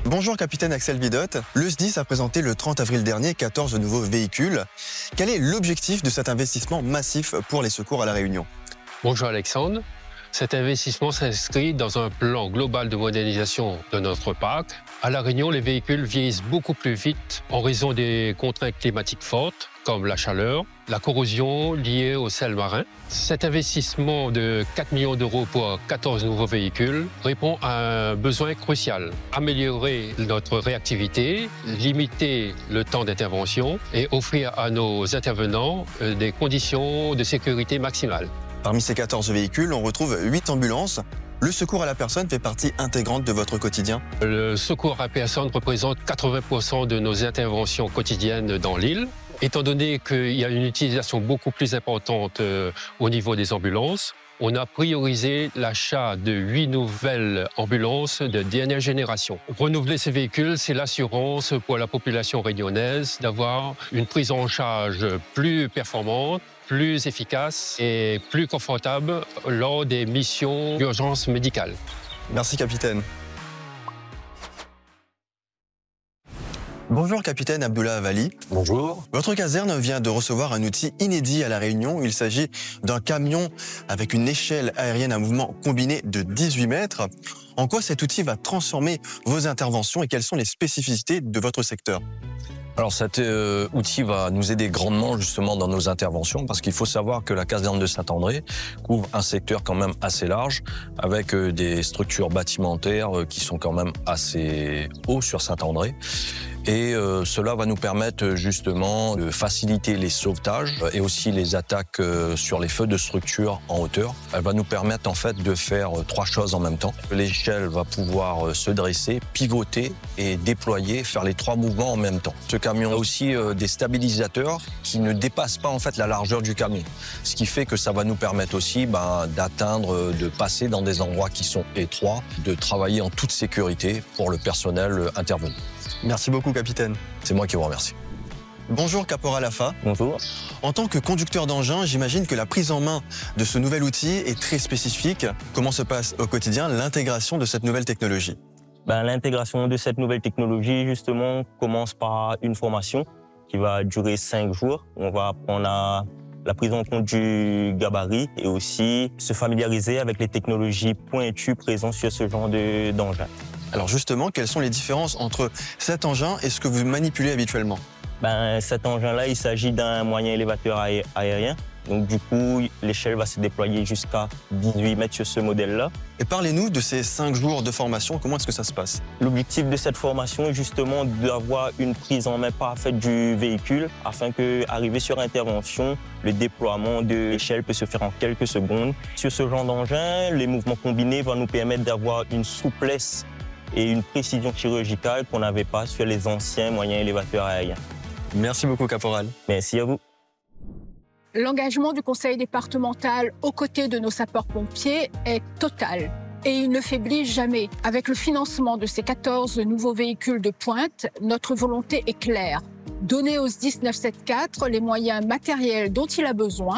Bonjour capitaine Axel Vidotte. Le SDIS a présenté le 30 avril dernier 14 nouveaux véhicules. Quel est l'objectif de cet investissement massif pour les secours à La Réunion? Bonjour Alexandre. Cet investissement s'inscrit dans un plan global de modernisation de notre parc. À La Réunion, les véhicules vieillissent beaucoup plus vite en raison des contraintes climatiques fortes, comme la chaleur, la corrosion liée au sel marin. Cet investissement de 4 millions d'euros pour 14 nouveaux véhicules répond à un besoin crucial. Améliorer notre réactivité, limiter le temps d'intervention et offrir à nos intervenants des conditions de sécurité maximales. Parmi ces 14 véhicules, on retrouve 8 ambulances. Le secours à la personne fait partie intégrante de votre quotidien? Le secours à la personne représente 80% de nos interventions quotidiennes dans l'île. Étant donné qu'il y a une utilisation beaucoup plus importante au niveau des ambulances, on a priorisé l'achat de 8 nouvelles ambulances de dernière génération. Renouveler ces véhicules, c'est l'assurance pour la population réunionnaise d'avoir une prise en charge plus performante, plus efficace et plus confortable lors des missions d'urgence médicale. Merci capitaine. Bonjour capitaine Abdullah Avali. Bonjour. Votre caserne vient de recevoir un outil inédit à La Réunion. Il s'agit d'un camion avec une échelle aérienne à mouvement combiné de 18 mètres. En quoi cet outil va transformer vos interventions et quelles sont les spécificités de votre secteur? Alors cet outil va nous aider grandement justement dans nos interventions parce qu'il faut savoir que la caserne de Saint-André couvre un secteur quand même assez large avec des structures bâtimentaires qui sont quand même assez hauts sur Saint-André. Et cela va nous permettre justement de faciliter les sauvetages et aussi les attaques sur les feux de structure en hauteur. Elle va nous permettre en fait de faire 3 choses en même temps. L'échelle va pouvoir se dresser, pivoter et déployer, faire les 3 mouvements en même temps. Ce camion a aussi des stabilisateurs qui ne dépassent pas en fait la largeur du camion. Ce qui fait que ça va nous permettre aussi d'atteindre, de passer dans des endroits qui sont étroits, de travailler en toute sécurité pour le personnel intervenu. Merci beaucoup capitaine. C'est moi qui vous remercie. Bonjour Caporal Afa. Bonjour. En tant que conducteur d'engin, j'imagine que la prise en main de ce nouvel outil est très spécifique. Comment se passe au quotidien l'intégration de cette nouvelle technologie? L'intégration de cette nouvelle technologie, justement, commence par une formation qui va durer 5 jours. On va apprendre la prise en compte du gabarit et aussi se familiariser avec les technologies pointues présentes sur ce genre d'engin. Alors justement, quelles sont les différences entre cet engin et ce que vous manipulez habituellement? Cet engin-là, il s'agit d'un moyen élévateur aérien. Donc du coup, l'échelle va se déployer jusqu'à 18 mètres sur ce modèle-là. Et parlez-nous de ces 5 jours de formation, comment est-ce que ça se passe? L'objectif de cette formation est justement d'avoir une prise en main parfaite du véhicule afin qu'arrivé sur intervention, le déploiement de l'échelle peut se faire en quelques secondes. Sur ce genre d'engin, les mouvements combinés vont nous permettre d'avoir une souplesse et une précision chirurgicale qu'on n'avait pas sur les anciens moyens élévateurs aériens. Merci beaucoup, Caporal. Merci à vous. L'engagement du conseil départemental aux côtés de nos sapeurs-pompiers est total et il ne faiblit jamais. Avec le financement de ces 14 nouveaux véhicules de pointe, notre volonté est claire. Donner au SDIS 974 les moyens matériels dont il a besoin